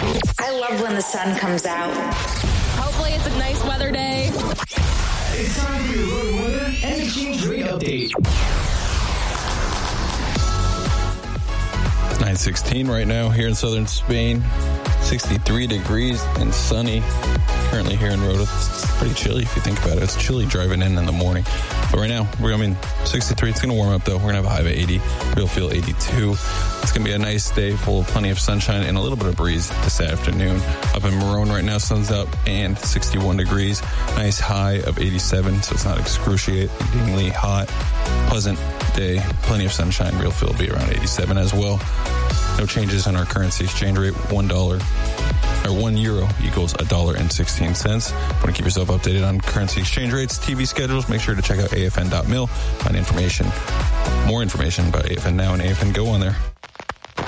I love when the sun comes out. Hopefully it's a nice weather day. It's time for your road weather and exchange rate update. 9:16 right now here in southern Spain. 63 degrees and sunny. Currently here in Rota. It's pretty chilly if you think about it. It's chilly driving in the morning. But right now, 63. It's going to warm up, though. We're going to have a high of 80. Real feel 82. It's going to be a nice day full of plenty of sunshine and a little bit of breeze this afternoon. Up in Morone right now, sun's up and 61 degrees. Nice high of 87, so it's not excruciatingly hot. Pleasant day. Plenty of sunshine. Real feel will be around 87 as well. No changes in our currency exchange rate. $1 or €1 equals $1.16. Want to keep yourself updated on currency exchange rates, TV schedules? Make sure to check out afn.mil. Find more information about AFN Now and AFN Go on there.